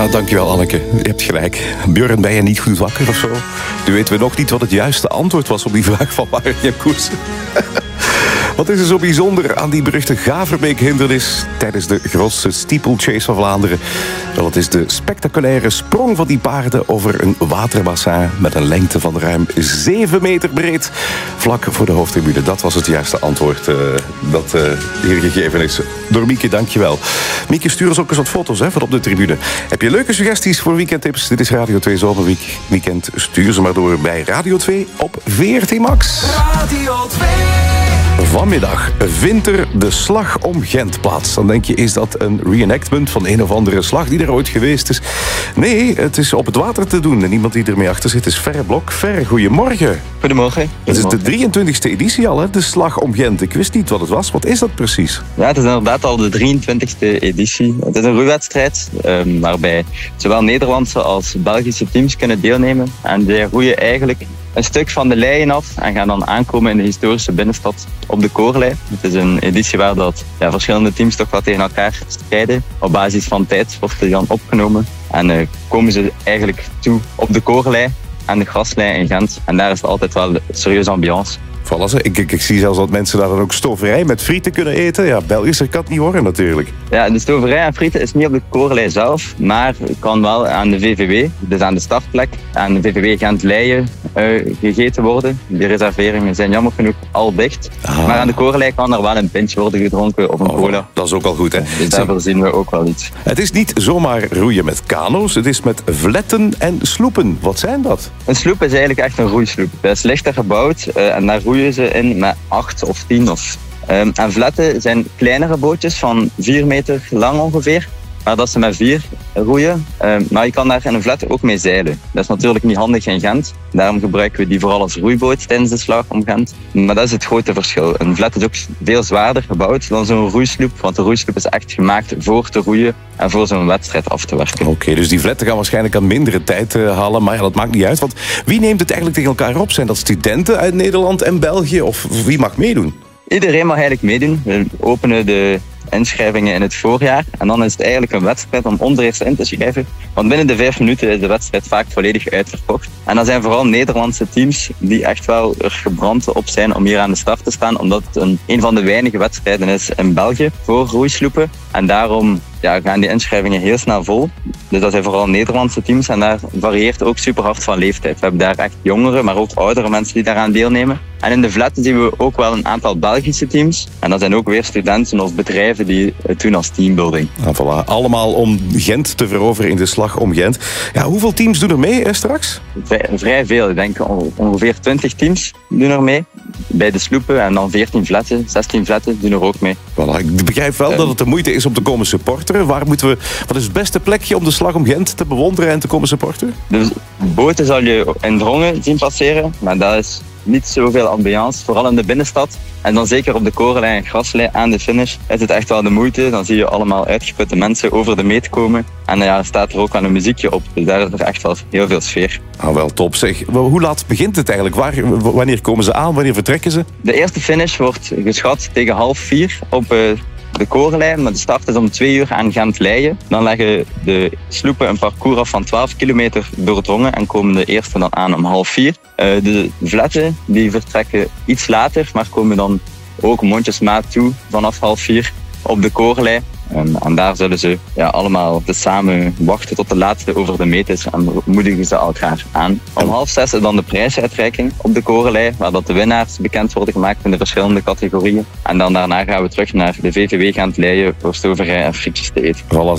Ja, dankjewel Anneke. Je hebt gelijk. Björn, ben je niet goed wakker of zo? Nu weten we nog niet wat het juiste antwoord was op die vraag van Marianne Koersen. Wat is er zo bijzonder aan die beruchte Gaverbeek-hindernis tijdens de grootste steeplechase van Vlaanderen? Wel, het is de spectaculaire sprong van die paarden over een waterbassin met een lengte van ruim 7 meter breed, vlak voor de hoofdtribune. Dat was het juiste antwoord dat hier gegeven is. Door Mieke, dankjewel. Mieke, stuur ons ook eens wat foto's van op de tribune. Heb je leuke suggesties voor weekendtips? Dit is Radio 2 Zomerweekend. Stuur ze maar door bij Radio 2 op VRT Max. Radio 2. Vanmiddag vindt er de slag om Gent plaats. Dan denk je, is dat een reenactment van een of andere slag die er ooit geweest is? Nee, het is op het water te doen. En iemand die ermee achter zit is Ferre Blok. Ferre, goedemorgen. Goedemorgen. Het is de 23e editie al, hè? De slag om Gent. Ik wist niet wat het was. Wat is dat precies? Ja, het is inderdaad al de 23e editie. Het is een roeiwedstrijd waarbij zowel Nederlandse als Belgische teams kunnen deelnemen. En die roeien eigenlijk een stuk van de leien af en gaan dan aankomen in de historische binnenstad op de Koorlei. Het is een editie waar verschillende teams toch wat tegen elkaar strijden. Op basis van tijd wordt er dan opgenomen en komen ze eigenlijk toe op de Koorlei aan de graslei in Gent. En daar is het altijd wel een serieuze ambiance. Voilà, ik zie zelfs dat mensen daar dan ook stoverij met frieten kunnen eten. Ja, Belgischer kan het niet horen natuurlijk. Ja, de stoverij en frieten is niet op de Koorlei zelf, maar kan wel aan de VVW, dus aan de startplek, aan de VVW Gent-Leien gegeten worden. Die reserveringen zijn jammer genoeg al dicht. Maar aan de Koorlei kan er wel een pintje worden gedronken of een cola. Dat is ook al goed, hè? Dus daarvoor zien we ook wel iets. Het is niet zomaar roeien met kano's, het is met vletten en sloepen. Wat zijn dat? Een sloep is eigenlijk echt een roeisloep. Dat is lichter gebouwd en daar roeien ze in met 8 of 10 en vletten zijn kleinere bootjes van 4 meter lang ongeveer, maar dat ze met 4 roeien. Maar je kan daar in een vlet ook mee zeilen. Dat is natuurlijk niet handig in Gent. Daarom gebruiken we die vooral als roeiboot tijdens de slag om Gent. Maar dat is het grote verschil. Een vlet is ook veel zwaarder gebouwd dan zo'n roeisloep, want de roeisloep is echt gemaakt voor te roeien en voor zo'n wedstrijd af te werken. Oké, dus die vletten gaan waarschijnlijk aan mindere tijd halen, maar ja, dat maakt niet uit. Want wie neemt het eigenlijk tegen elkaar op? Zijn dat studenten uit Nederland en België of wie mag meedoen? Iedereen mag eigenlijk meedoen. We openen de inschrijvingen in het voorjaar. En dan is het eigenlijk een wedstrijd om ondereerst in te schrijven. Want binnen de 5 minuten is de wedstrijd vaak volledig uitverkocht. En dat zijn vooral Nederlandse teams die echt wel er gebrand op zijn om hier aan de start te staan. Omdat het een van de weinige wedstrijden is in België voor roeisloepen. En daarom gaan die inschrijvingen heel snel vol. Dus dat zijn vooral Nederlandse teams en daar varieert ook super hard van leeftijd. We hebben daar echt jongere, maar ook oudere mensen die daaraan deelnemen. En in de vletten zien we ook wel een aantal Belgische teams. En dat zijn ook weer studenten of bedrijven die het doen als teambuilding. Ah, voilà. Allemaal om Gent te veroveren in de slag om Gent. Ja, hoeveel teams doen er mee straks? Vrij veel. Ik denk ongeveer 20 teams doen er mee. Bij de sloepen en dan 14 vletten, 16 vletten doen er ook mee. Voilà. Ik begrijp wel dat het de moeite is om te komen supporteren. Wat is het beste plekje om de slag om Gent te bewonderen en te komen supporteren? De boten zal je in Drongen zien passeren, maar dat is niet zoveel ambiance, vooral in de binnenstad. En dan zeker op de Koorlei en Graslei aan de finish is het echt wel de moeite. Dan zie je allemaal uitgeputte mensen over de meet komen. En er staat er ook wel een muziekje op. Dus daar is er echt wel heel veel sfeer. Ah, wel top zeg. Hoe laat begint het eigenlijk? Wanneer komen ze aan? Wanneer vertrekken ze? De eerste finish wordt geschat tegen 3:30 op de Koorlei. Maar de start is om 2 uur aan Gent-Leien. Dan leggen de sloepen een parcours af van 12 kilometer doordrongen en komen de eerste dan aan om 3:30. De vletten die vertrekken iets later, maar komen dan ook mondjesmaat toe vanaf 3:30 op de Koorlei. En daar zullen ze allemaal samen wachten tot de laatste over de meet is en moedigen ze elkaar aan. Om 5:30 is dan de prijsuitreiking op de Koorlei, waar dat de winnaars bekend worden gemaakt in de verschillende categorieën. En dan daarna gaan we terug naar de VVW Gent-Leien voor stoverij en frietjes te eten. Voilà,